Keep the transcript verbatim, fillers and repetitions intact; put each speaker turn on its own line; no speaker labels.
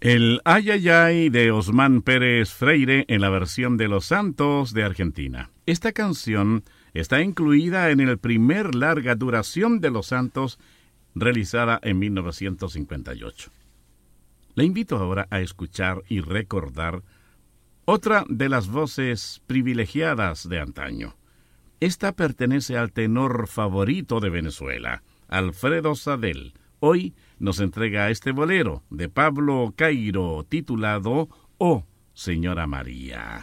El Ay Ay Ay de Osmán Pérez Freire en la versión de Los Santos de Argentina. Esta canción está incluida en el primer larga duración de Los Santos, realizada en mil novecientos cincuenta y ocho. Le invito ahora a escuchar y recordar otra de las voces privilegiadas de antaño. Esta pertenece al tenor favorito de Venezuela, Alfredo Sadel. Hoy nos entrega este bolero de Pablo Cairo titulado Oh, Señora María.